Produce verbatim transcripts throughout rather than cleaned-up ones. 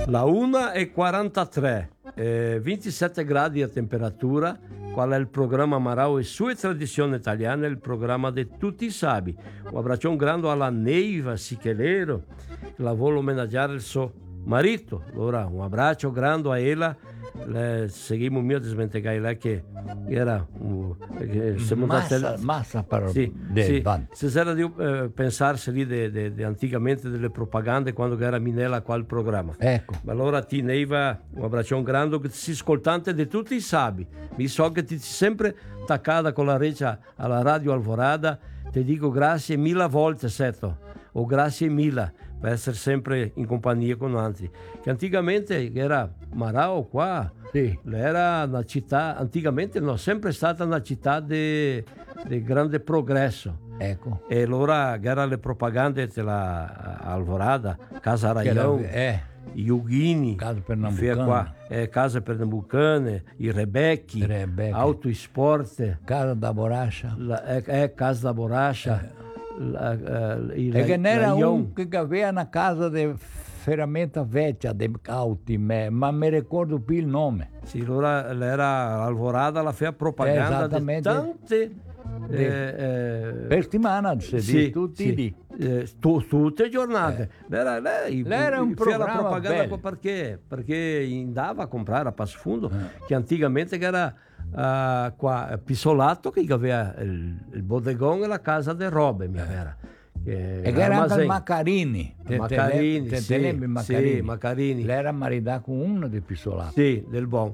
La una e quarantatré, eh, ventisette gradi a temperatura. Qual è il programma Amaral e sue tradizioni italiane, il programma di tutti i sabi. Un abbraccio grande alla Neiva Sicheleiro, che la vuole omaggiare il suo marito. Allora, un abbraccio grande a ella. Le, seguimos mio desmentegai lei che era um, che massa, massa per sì, sì. Se era di eh, pensarsi lì de, de, de anticamente delle propagande quando era Minella qua il programma, ecco. Ma allora ti neiva un abbraccio grande che si ascoltante di tutti i sabi. Mi so che ti sempre attaccata con la reccia alla radio Alvorada. Ti dico grazie mille volte Seto, o grazie mille per essere sempre in compagnia con altri. Che anticamente era Marao qua, sì. Era una città, anticamente no, sempre stata una città di grande progresso. Ecco. E allora era le propagande della Alvorada, Casa Raião, eh. Iughini, Casa Pernambucana, qua, eh, Casa Pernambucana, i Rebecchi, Rebecchi. Auto Sport, Casa da Borracha, la, é, é Casa da Borracha. É. La, uh, e che n'era un che aveva una casa di ferramenta vecchia di auti, ma mi ricordo più il nome. Sì, allora era Alvorada, la fa propaganda di tante di, eh, eh, per settimana, sì, tutti sì, lì. Eh, tu, tutte le giornate. Eh. Era, lei lei era un programma la propaganda bello. perché perché andava a comprare a Passo Fundo, eh. che anticamente era Uh, qua Pisolato che aveva il, il bodegon e la casa delle robe mia vera che e che era anche il Maccarini Maccarini, te, sì, te Maccarini. Sì, Maccarini. Lei era maritata con uno di Pisolato, sì, del buon,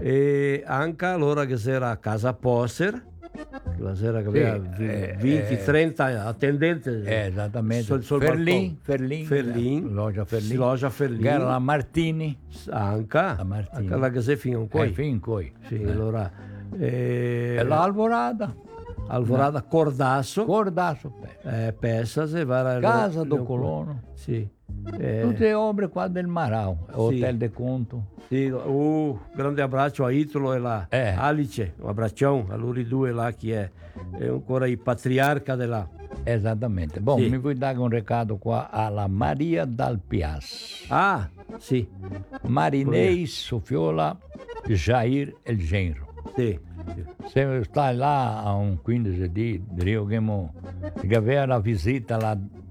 e anche allora che c'era a casa Poser, la sera che aveva sì, venti eh, trenta attendenti, eh, esattamente sul, sul Ferlin, Ferlin, Ferlin, Logia Ferlin, sì, Logia Ferlin, che era la Martini, anche la Martini, anche la che si fino in coi, eh, fin coi. Sì, eh. allora e, e l'Alvorada Alvorada, no. Cordasso Cordasso eh, Pessas e va Casa do Colono, sì. Eh, tutte le opere qua del Marao, sì. Hotel de Conto. Sì, uh, grande abbraccio a Italo e la eh. Alice, un abbraccione a loro due là che è, è ancora il patriarca della. Esattamente. Bom, sì. mi vuoi dare un recado qua alla Maria dal Piaz. Ah, sì. Marinei Sofiola Jair El Genro. Sì. Se stai là a un quindici di Rio che aveva la visita là